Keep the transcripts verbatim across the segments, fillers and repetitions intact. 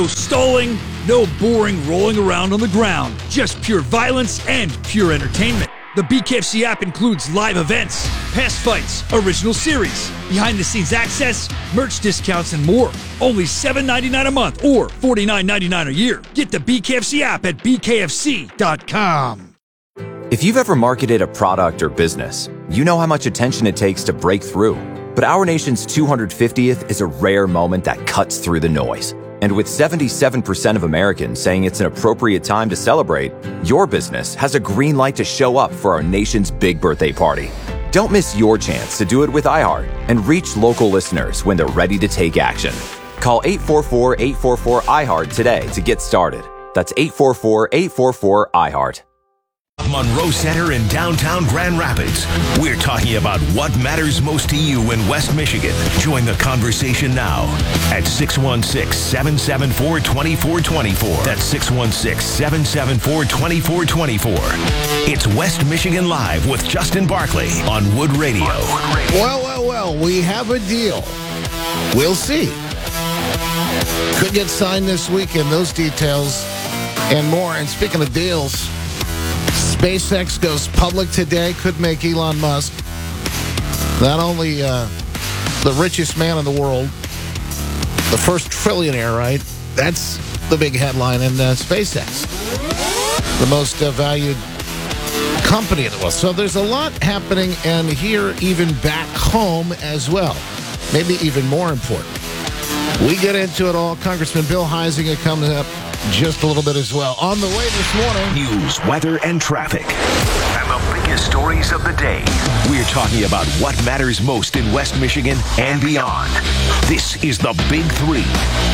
No stalling, no boring rolling around on the ground. Just pure violence and pure entertainment. The B K F C app includes live events, past fights, original series, behind-the-scenes access, merch discounts, and more. Only seven dollars and ninety-nine cents a month or forty-nine dollars and ninety-nine cents a year. Get the B K F C app at B K F C dot com. If you've ever marketed a product or business, you know how much attention it takes to break through. But our nation's two hundred fiftieth is a rare moment that cuts through the noise. And with seventy-seven percent of Americans saying it's an appropriate time to celebrate, your business has a green light to show up for our nation's big birthday party. Don't miss your chance to do it with iHeart and reach local listeners when they're ready to take action. Call eight four four, eight four four, I HEART today to get started. That's eight four four, eight four four, I HEART. Monroe Center in downtown Grand Rapids. We're talking about what matters most to you in West Michigan. Join the conversation now at six one six, seven seven four, two four two four. That's six one six, seven seven four, two four two four. It's West Michigan Live with Justin Barkley on Wood Radio. Well, well, well, we have a deal. We'll see. Could get signed this weekend. Those details and more. And speaking of deals, SpaceX goes public today. Could make Elon Musk not only uh, the richest man in the world, the first trillionaire, right? That's the big headline in uh, SpaceX. The most uh, valued company in the world. So there's a lot happening, and here, even back home as well. Maybe even more important. We get into it all. Congressman Bill Huizenga comes up just a little bit as well. On the way this morning, news, weather, and traffic. And the biggest stories of the day. We're talking about what matters most in West Michigan and beyond. This is the Big Three.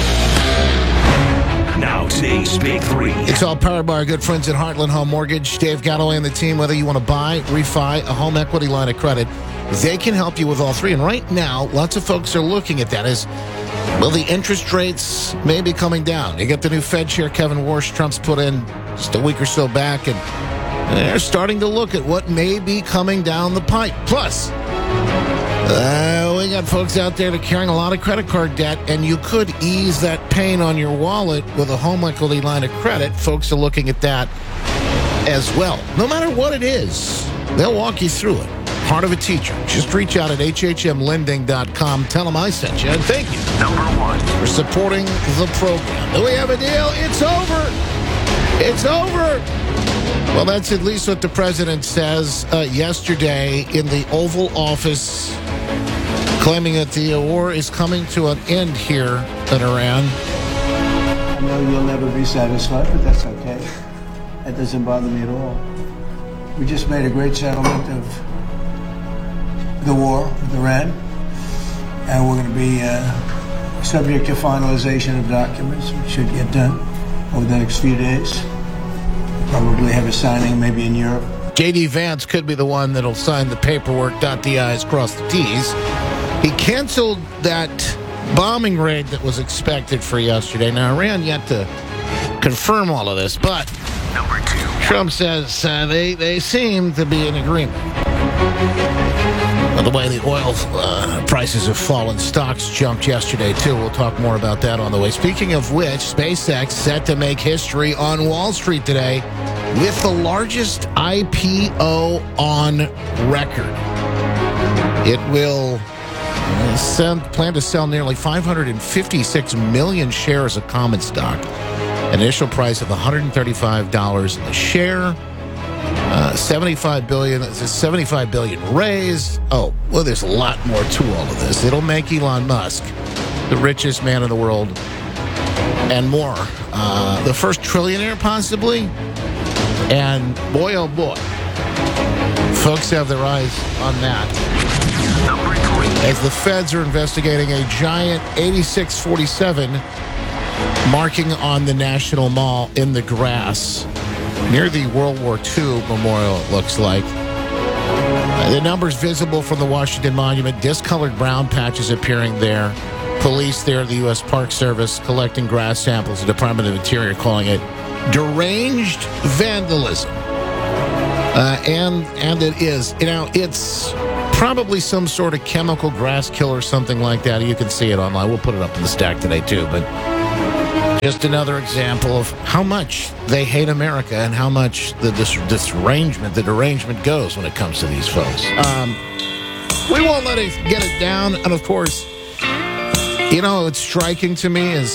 Now, today's Big Three. It's all powered by our good friends at Heartland Home Mortgage. Dave Galloway and the team, whether you want to buy, refi, a home equity line of credit, they can help you with all three. And right now, lots of folks are looking at that as, well, the interest rates may be coming down. You get the new Fed chair, Kevin Warsh, Trump's put in just a week or so back, and they're starting to look at what may be coming down the pipe. Plus, uh, we got folks out there that are carrying a lot of credit card debt, and you could ease that pain on your wallet with a home equity line of credit. Folks are looking at that as well. No matter what it is, they'll walk you through it. Heart of a Teacher. Just reach out at H H M lending dot com. Tell them I sent you. And thank you. Number one. For supporting the program. Do we have a deal? It's over. It's over. Well, that's at least what the president says uh, yesterday in the Oval Office, claiming that the war is coming to an end here in Iran. I know you'll never be satisfied, but that's okay. That doesn't bother me at all. We just made a great settlement of the war with Iran, and we're going to be uh, subject to finalization of documents, which should get done over the next few days. Probably have a signing maybe in Europe. J D Vance could be the one that'll sign the paperwork, dot the I's, cross the T's. He canceled that bombing raid that was expected for yesterday. Now, Iran yet to confirm all of this, but number two. Trump says uh, they, they seem to be in agreement. By the way, the oil uh, prices have fallen. Stocks jumped yesterday, too. We'll talk more about that on the way. Speaking of which, SpaceX set to make history on Wall Street today with the largest I P O on record. It will uh, send, plan to sell nearly five hundred fifty-six million shares of common stock. Initial price of one hundred thirty-five dollars a share. Uh, seventy-five billion dollars, seventy-five billion dollars raised. Oh, well, there's a lot more to all of this. It'll make Elon Musk the richest man in the world and more. Uh, the first trillionaire, possibly. And boy, oh boy, folks have their eyes on that. Number three. As the feds are investigating a giant eighty-six forty-seven marking on the National Mall in the grass near the World War Two memorial, it looks like. Uh, the numbers visible from the Washington Monument, discolored brown patches appearing there. Police there, the U S Park Service, collecting grass samples. The Department of Interior calling it deranged vandalism. Uh, and and it is. You know, it's probably some sort of chemical grass killer or something like that. You can see it online. We'll put it up in the stack today, too. But Just another example of how much they hate America and how much the dis- disarrangement, the derangement goes when it comes to these folks. Um, we won't let it get it down. And, of course, you know, what's striking to me is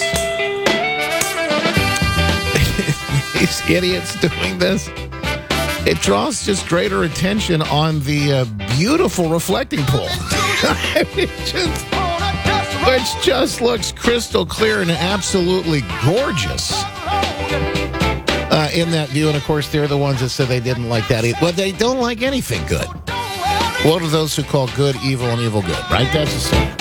these idiots doing this. It draws just greater attention on the uh, beautiful reflecting pool. it just, which just looks crystal clear and absolutely gorgeous uh, in that view. And, of course, they're the ones that said they didn't like that either. Well, they don't like anything good. What are those who call good evil and evil good, right? That's the same.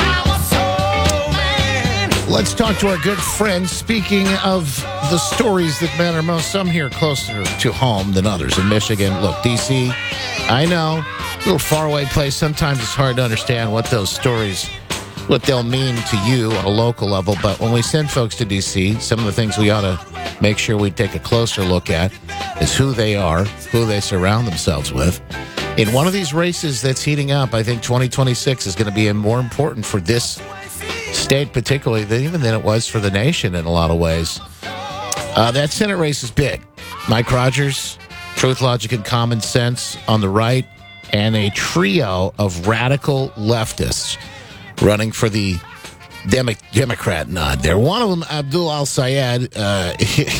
Let's talk to our good friend. Speaking of the stories that matter most, some here closer to home than others in Michigan. Look, D C, I know, a little faraway place. Sometimes it's hard to understand what those stories, what they'll mean to you on a local level. But when we send folks to D C, some of the things we ought to make sure we take a closer look at is who they are, who they surround themselves with. In one of these races that's heating up, I think twenty twenty-six is going to be more important for this state particularly than even than it was for the nation in a lot of ways. Uh, that Senate race is big. Mike Rogers, Truth, Logic, and Common Sense on the right, and a trio of radical leftists running for the Demo- Democrat nod there. One of them, Abdul Al-Sayed, uh,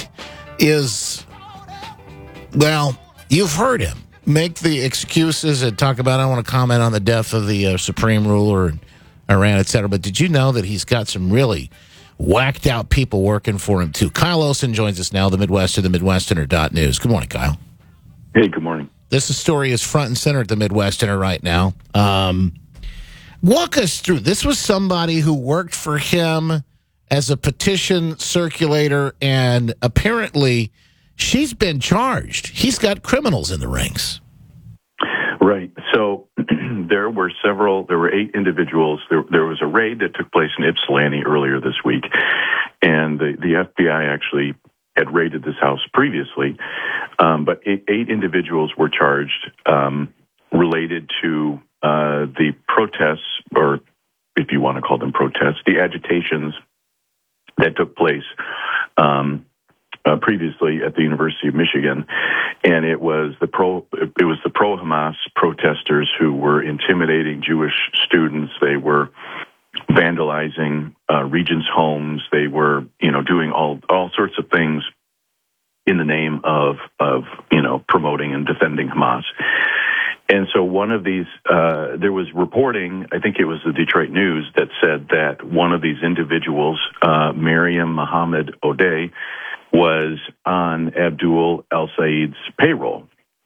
is, well, you've heard him make the excuses and talk about, I don't want to comment on the death of the uh, supreme ruler and Iran, et cetera. But did you know that he's got some really whacked out people working for him, too? Kyle Olson joins us now, the Midwestern, the Midwesterner dot news. Good morning, Kyle. Hey, good morning. This story is front and center at the Midwesterner right now. Um, walk us through. This was somebody who worked for him as a petition circulator, and apparently she's been charged. He's got criminals in the rings. Right. So there were several, there were eight individuals. There, there was a raid that took place in Ypsilanti earlier this week, and the, the F B I actually had raided this house previously. Um, but eight, eight individuals were charged um, related to uh, the protests, or if you want to call them protests, the agitations that took place um Uh, previously at the University of Michigan, and it was the pro it was the pro-Hamas protesters who were intimidating Jewish students. They were vandalizing uh, Regents' homes. They were, you know, doing all all sorts of things in the name of of you know promoting and defending Hamas. And so one of these, uh, there was reporting, I think it was the Detroit News, that said that one of these individuals, uh, Miriam Mohammed Odeh, was on Abdul Al-Sayed's payroll.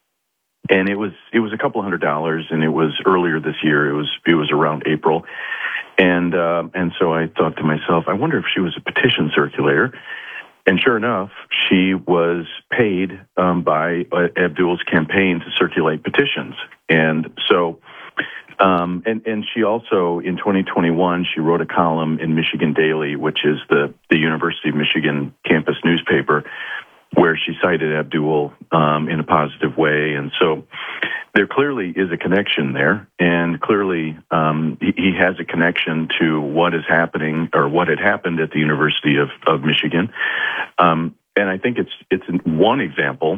And it was it was a couple hundred dollars, and it was earlier this year. It was it was around April. And uh, and so I thought to myself, I wonder if she was a petition circulator. And sure enough, she was paid um, by uh, Abdul's campaign to circulate petitions. And so, um, and, and she also, in twenty twenty-one, she wrote a column in Michigan Daily, which is the, the University of Michigan campus newspaper, where she cited Abdul um, in a positive way. And so there clearly is a connection there, and clearly um, he, he has a connection to what is happening, or what had happened at the University of, of Michigan. Um, and I think it's it's one example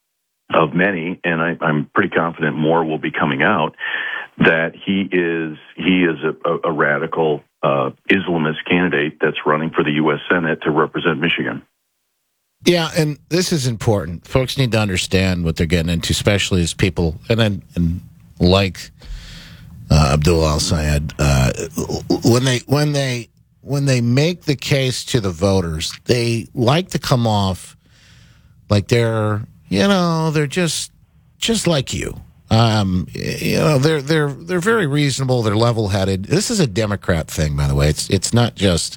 of many, and I, I'm pretty confident more will be coming out, that he is he is a, a radical uh, Islamist candidate that's running for the U S Senate to represent Michigan. Yeah, and this is important. Folks need to understand what they're getting into, especially as people, and then and like uh, Abdul Al-Sayed, uh, when they when they when they make the case to the voters, they like to come off like they're, you know, they're just just like you. Um, you know, they're they're they're very reasonable. They're level-headed. This is a Democrat thing, by the way. It's it's not just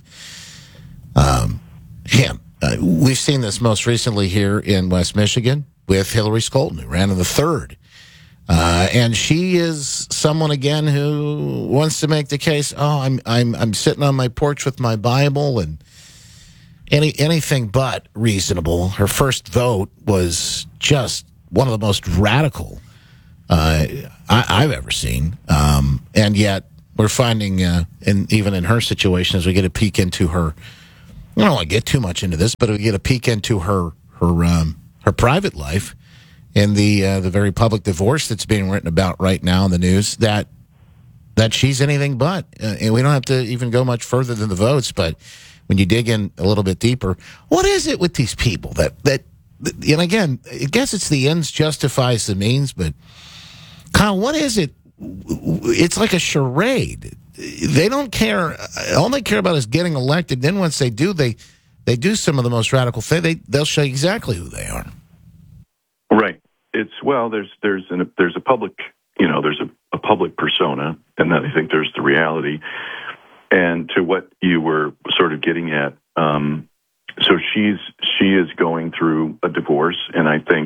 um, him. Uh, we've seen this most recently here in West Michigan with Hillary Scholten, who ran in the third. Uh, and she is someone, again, who wants to make the case, oh, I'm I'm I'm sitting on my porch with my Bible and any anything but reasonable. Her first vote was just one of the most radical uh, I, I've ever seen. Um, and yet we're finding, uh, in, even in her situation, as we get a peek into her I don't want to get too much into this, but we get a peek into her her um, her private life and the uh, the very public divorce that's being written about right now in the news. That that she's anything but, uh, and we don't have to even go much further than the votes. But when you dig in a little bit deeper, what is it with these people that that? And again, I guess it's the ends justifies the means. But Kyle, what is it? It's like a charade. They don't care. All they care about is getting elected. Then once they do, they they do some of the most radical things. They they'll show you exactly who they are. Right. It's well. There's there's an, there's a public you know there's a, a public persona, and then I think there's the reality. And to what you were sort of getting at, um, so she's she is going through a divorce, and I think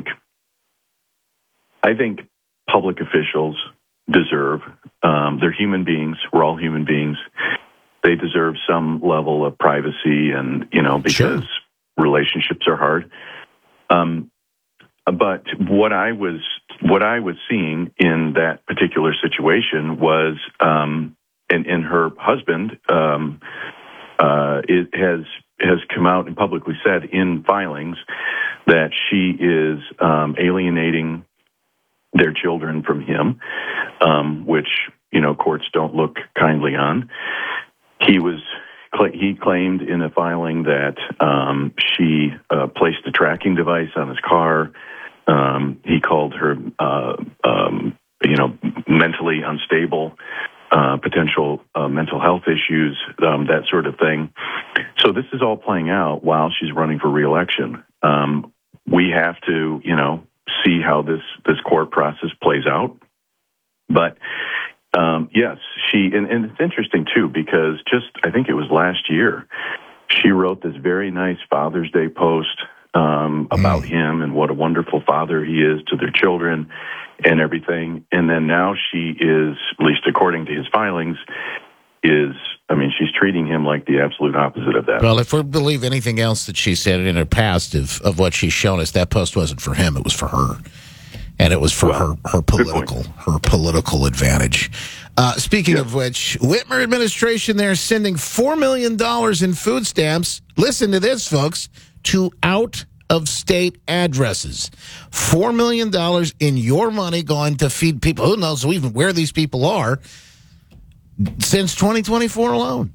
I think public officials deserve. Um, they're human beings. We're all human beings. They deserve some level of privacy, and you know, because sure. relationships are hard. Um, but what I was what I was seeing in that particular situation was, um, and, and her husband um, uh, it has has come out and publicly said in filings that she is um, alienating their children from him, um, which, you know, courts don't look kindly on. He was, he claimed in a filing that um, she uh, placed a tracking device on his car. Um, he called her, uh, um, you know, mentally unstable, uh, potential uh, mental health issues, um, that sort of thing. So this is all playing out while she's running for re-election. Um, we have to, you know, see how this, this court process plays out. But, um, yes, she, and, and it's interesting too, because just, I think it was last year, she wrote this very nice Father's Day post, um, about mm. him and what a wonderful father he is to their children and everything. And then now she is, at least according to his filings, is, I mean, she's treating him like the absolute opposite of that. Well, if we believe anything else that she said in her past of, of what she's shown us, that post wasn't for him, it was for her. And it was for well, her, her political her political advantage. Uh, speaking yeah. of which, Whitmer administration there sending four million dollars in food stamps, listen to this, folks, to out-of-state addresses. four million dollars in your money going to feed people. Who knows even where these people are since twenty twenty-four alone.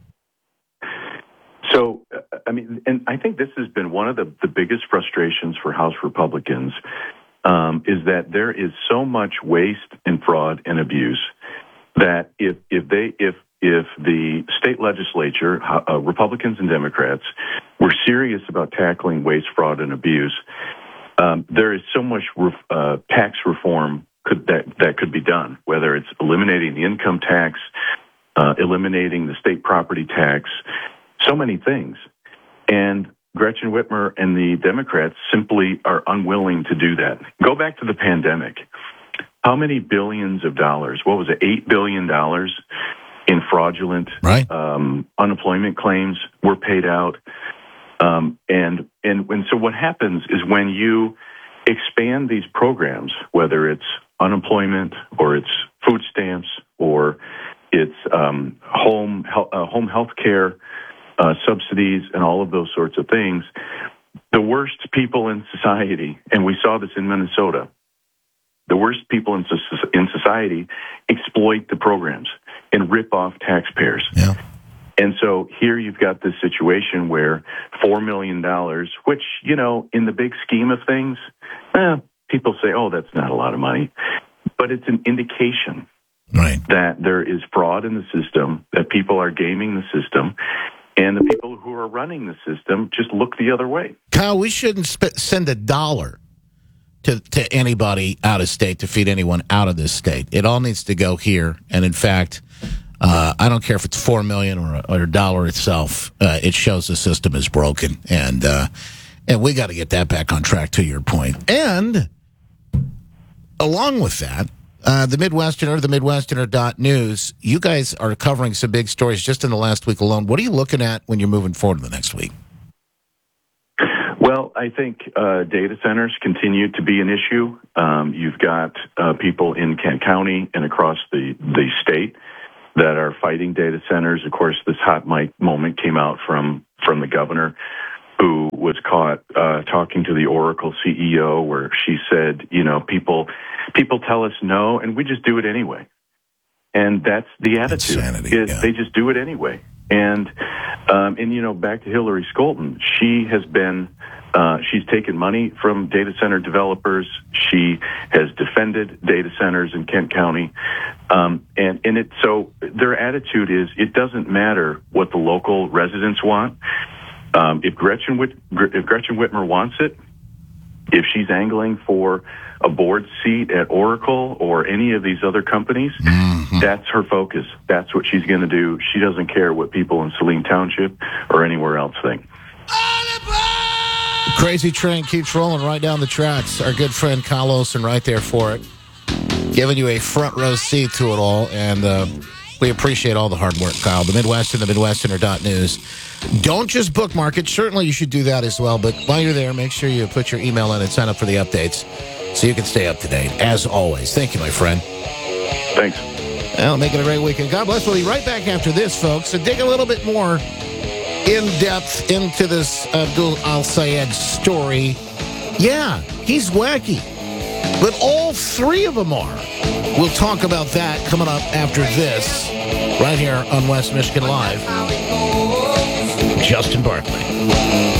So, I mean, and I think this has been one of the, the biggest frustrations for House Republicans, um, is that there is so much waste and fraud and abuse that if if they if if the state legislature, uh, Republicans and Democrats, were serious about tackling waste, fraud, and abuse, um, there is so much uh, tax reform could, that that could be done. Whether it's eliminating the income tax, uh, eliminating the state property tax, so many things. And Gretchen Whitmer and the Democrats simply are unwilling to do that. Go back to the pandemic. How many billions of dollars, what was it, eight billion dollars in fraudulent right. um, unemployment claims were paid out? Um, and, and, and so what happens is when you expand these programs, whether it's unemployment or it's food stamps or it's um, home, uh, home health care, Uh, subsidies and all of those sorts of things, the worst people in society, and we saw this in Minnesota, the worst people in, in society exploit the programs and rip off taxpayers. Yeah. And so here you've got this situation where four million dollars, which, you know, in the big scheme of things, eh, people say, oh, that's not a lot of money. But it's an indication right. that there is fraud in the system, that people are gaming the system, and the people who are running the system just look the other way. Kyle, we shouldn't sp- send a dollar to, to anybody out of state to feed anyone out of this state. It all needs to go here. And in fact, uh, I don't care if it's four million dollars or, or a dollar itself. Uh, it shows the system is broken. And, uh, and we got to get that back on track, to your point. And along with that, Uh, the Midwesterner, the Midwesterner dot news, you guys are covering some big stories just in the last week alone. What are you looking at when you're moving forward in the next week? Well, I think uh, data centers continue to be an issue. Um, you've got uh, people in Kent County and across the, the state that are fighting data centers. Of course, this hot mic moment came out from from the governor, who was caught uh, talking to the Oracle C E O, where she said, you know, people people tell us no, and we just do it anyway. And that's the attitude. Insanity, is yeah. They just do it anyway. And um, and you know, back to Hillary Scholten, she has been. Uh, she's taken money from data center developers. She has defended data centers in Kent County. Um, and, and it, so their attitude is it doesn't matter what the local residents want. Um, if Gretchen Whit, if Gretchen Whitmer wants it, if she's angling for a board seat at Oracle or any of these other companies, mm-hmm. that's her focus. That's what she's going to do. She doesn't care what people in Saline Township or anywhere else think. Crazy train keeps rolling right down the tracks. Our good friend Kyle Olson right there for it, giving you a front row seat to it all, and uh, we appreciate all the hard work, Kyle. The Midwestern, the Midwesterner dot news. Don't just bookmark it. Certainly you should do that as well, but while you're there, make sure you put your email in and sign up for the updates so you can stay up to date, as always. Thank you, my friend. Thanks. Well, make it a great weekend. God bless. We'll be right back after this, folks, so dig a little bit more in-depth into this Abdul Al-Sayed story. Yeah, he's wacky. But all three of them are. We'll talk about that coming up after this, right here on West Michigan Live. Justin Barkley.